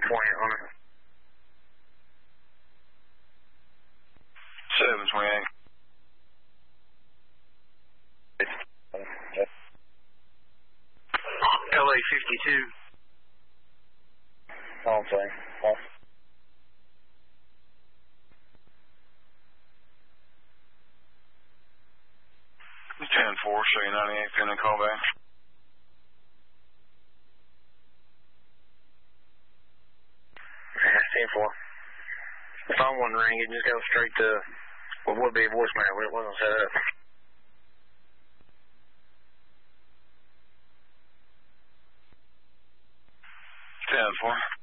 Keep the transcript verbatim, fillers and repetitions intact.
point on it. seven twenty-eight. L A fifty-two. Oh, sorry. Oh. ten four, show you ninety-eight, pending call back. ten four. The phone wouldn't ring, it just goes straight to what would be a voicemail, but it wasn't set up. ten four.